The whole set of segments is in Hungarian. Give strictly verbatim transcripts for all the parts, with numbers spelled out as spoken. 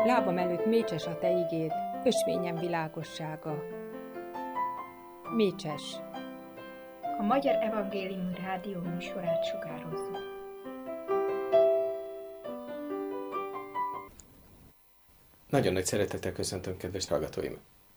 Lábam előtt mécses a te igéd, ösvényem világossága. Mécses. A Magyar Evangélium Rádió műsorát sugározzuk. Nagyon nagy szeretettel köszöntöm kedves hallgatóim!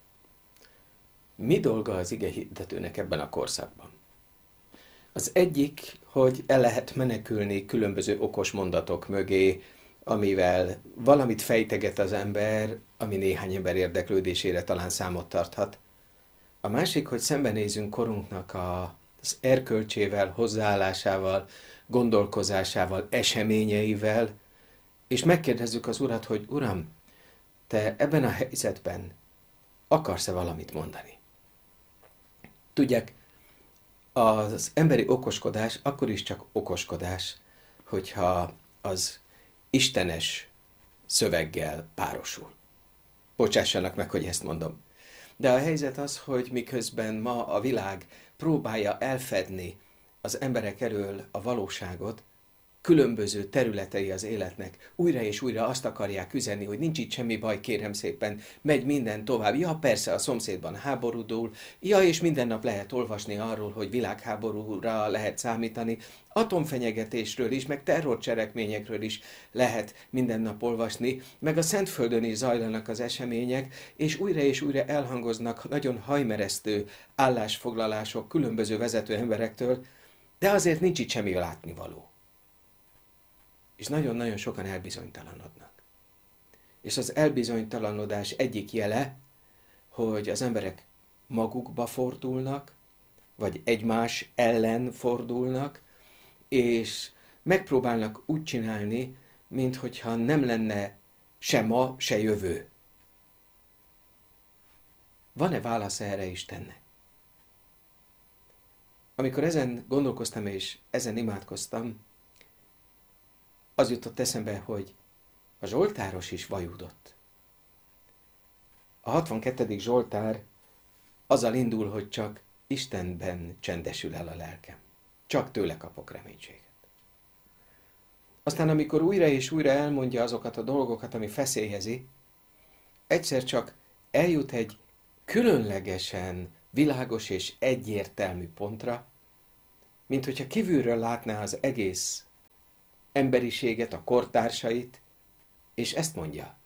Mi dolga az ige hirdetőnek ebben a korszakban? Az egyik, hogy el lehet menekülni különböző okos mondatok mögé, amivel valamit fejteget az ember, ami néhány ember érdeklődésére talán számot tarthat. A másik, hogy szembenézünk korunknak a, az erkölcsével, hozzáállásával, gondolkozásával, eseményeivel, és megkérdezzük az Urat, hogy Uram, te ebben a helyzetben akarsz-e valamit mondani? Tudják, az emberi okoskodás akkor is csak okoskodás, hogyha az istenes szöveggel párosul. Bocsássanak meg, hogy ezt mondom. De a helyzet az, hogy miközben ma a világ próbálja elfedni az emberek elől a valóságot, különböző területei az életnek újra és újra azt akarják üzenni, hogy nincs itt semmi baj, kérem szépen, megy minden tovább. Ja, persze a szomszédban háború dúl, ja, és minden nap lehet olvasni arról, hogy világháborúra lehet számítani, atomfenyegetésről is, meg terrorcselekményekről is lehet minden nap olvasni, meg a Szentföldön is zajlanak az események, és újra és újra elhangoznak nagyon hajmeresztő állásfoglalások különböző vezető emberektől, de azért nincs itt semmi látnivaló. És nagyon-nagyon sokan elbizonytalanodnak. És az elbizonytalanodás egyik jele, hogy az emberek magukba fordulnak, vagy egymás ellen fordulnak, és megpróbálnak úgy csinálni, minthogyha nem lenne se ma, se jövő. Van-e válasz erre Istennek? Amikor ezen gondolkoztam és ezen imádkoztam, az jutott eszembe, hogy a Zsoltáros is vajúdott. A hatvankettedik Zsoltár azzal indul, hogy csak Istenben csendesül el a lelkem. Csak tőle kapok reménységet. Aztán, amikor újra és újra elmondja azokat a dolgokat, ami feszélyezi, egyszer csak eljut egy különlegesen világos és egyértelmű pontra, mint hogyha kívülről látná az egész emberiséget, a kortársait, és ezt mondja.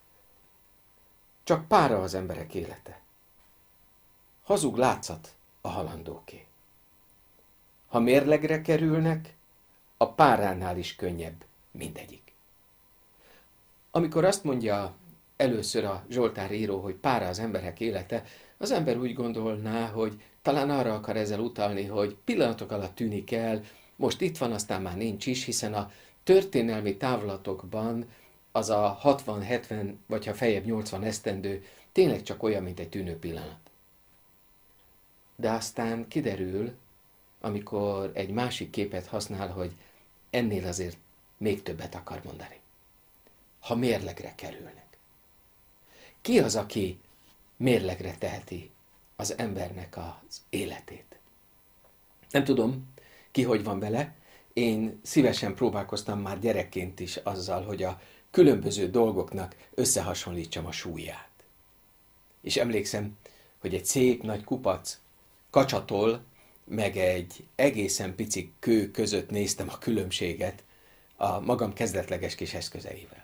Csak pára az emberek élete. Hazug látszat a halandóké. Ha mérlegre kerülnek, a páránál is könnyebb mindegyik. Amikor azt mondja először a Zsoltár író, hogy pára az emberek élete, az ember úgy gondolná, hogy talán arra akar ezzel utalni, hogy pillanatok alatt tűnik el, most itt van, aztán már nincs is, hiszen a történelmi távlatokban az a hatvan, hetven, vagy ha feljebb nyolcvan esztendő tényleg csak olyan, mint egy tűnő pillanat. De aztán kiderül, amikor egy másik képet használ, hogy ennél azért még többet akar mondani. Ha mérlegre kerülnek. Ki az, aki mérlegre teheti az embernek az életét? Nem tudom, ki hogy van vele. Én szívesen próbálkoztam már gyerekként is azzal, hogy a különböző dolgoknak összehasonlítsam a súlyát. És emlékszem, hogy egy szép nagy kupac kacsatól, meg egy egészen pici kő között néztem a különbséget a magam kezdetleges kis eszközeivel.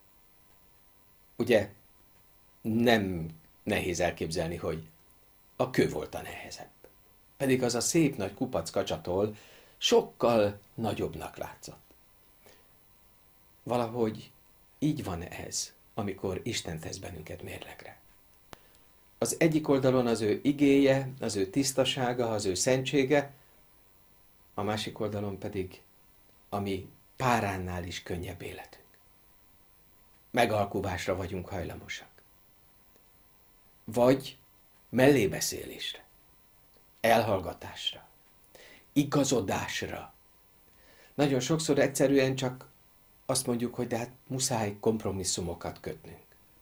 Ugye nem nehéz elképzelni, hogy a kő volt a nehezebb. Pedig az a szép nagy kupac kacsatól sokkal nagyobbnak látszott. Valahogy így van ez, amikor Isten tesz bennünket mérlegre. Az egyik oldalon az ő igéje, az ő tisztasága, az ő szentsége, a másik oldalon pedig a mi páránnál is könnyebb életünk. Megalkuvásra vagyunk hajlamosak. Vagy mellébeszélésre, elhallgatásra, igazodásra. Nagyon sokszor egyszerűen csak azt mondjuk, hogy de hát muszáj kompromisszumokat kötnünk.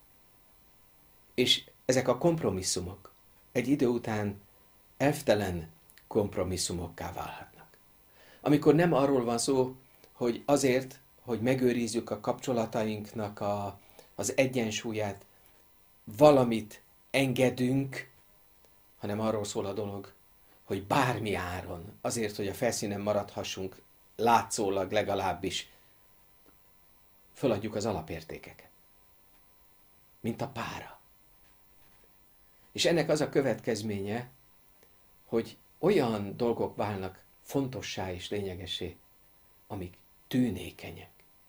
És ezek a kompromisszumok egy idő után elvtelen kompromisszumokká válhatnak. Amikor nem arról van szó, hogy azért, hogy megőrizzük a kapcsolatainknak a az egyensúlyát, valamit engedünk, hanem arról szól a dolog, hogy bármi áron, azért, hogy a felszínen maradhassunk, látszólag legalábbis, föladjuk az alapértékeket. Mint a pára. És ennek az a következménye, hogy olyan dolgok válnak fontossá és lényegesé, amik tűnékenyek.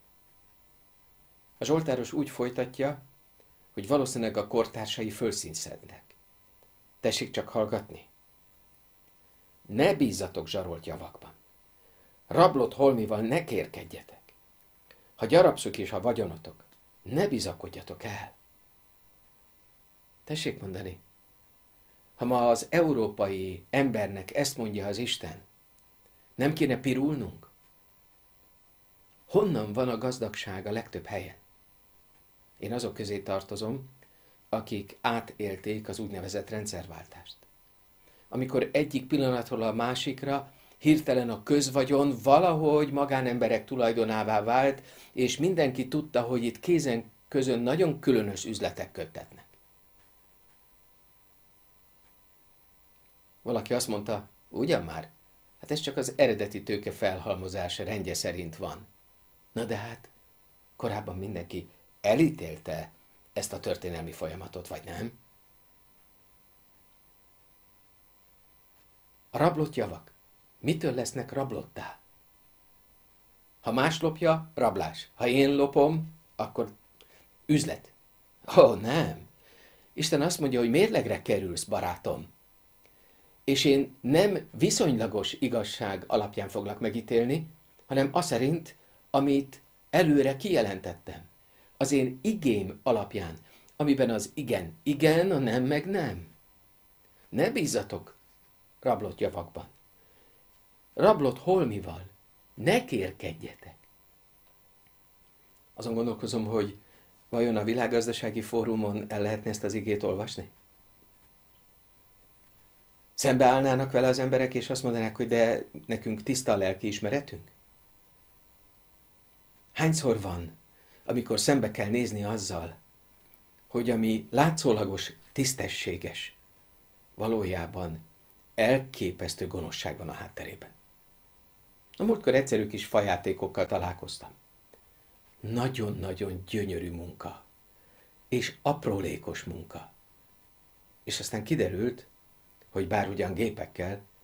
A zsoltáros úgy folytatja, hogy valószínűleg a kortársai fölszínszednek. Tessék csak hallgatni. Ne bízzatok zsarolt javakban. Rablott holmival ne kérkedjetek. Ha gyarapszuk is a vagyonotok, ne bizakodjatok el. Tessék mondani, ha ma az európai embernek ezt mondja az Isten, nem kéne pirulnunk? Honnan van a gazdagság a legtöbb helyen? Én azok közé tartozom, akik átélték az úgynevezett rendszerváltást. Amikor egyik pillanatról a másikra hirtelen a közvagyon valahogy magánemberek tulajdonává vált, és mindenki tudta, hogy itt kézen közön nagyon különös üzletek köttetnek. Valaki azt mondta, ugyan már, hát ez csak az eredeti tőke felhalmozása rendje szerint van. Na de hát, korábban mindenki elítélte ezt a történelmi folyamatot, vagy nem? A rablott javak mitől lesznek rablottá? Ha más lopja, rablás. Ha én lopom, akkor üzlet. Ó, oh, nem. Isten azt mondja, hogy mérlegre kerülsz, barátom. És én nem viszonylagos igazság alapján foglak megítélni, hanem az szerint, amit előre kijelentettem. Az én igém alapján, amiben az igen igen, a nem meg nem. Ne bízzatok rablott javakban. Rablott holmival. Ne kérkedjetek. Azon gondolkozom, hogy vajon a világgazdasági fórumon el lehetne ezt az igét olvasni? Szembeállnának vele az emberek, és azt mondanák, hogy de nekünk tiszta a lelki ismeretünk? Hányszor van, amikor szembe kell nézni azzal, hogy ami látszólagos, tisztességes, valójában elképesztő gonoszság van a hátterében. A múltkor egyszerű kis fajátékokkal találkoztam. Nagyon-nagyon gyönyörű munka, és aprólékos munka. És aztán kiderült, hogy bár ugyan gépekkel,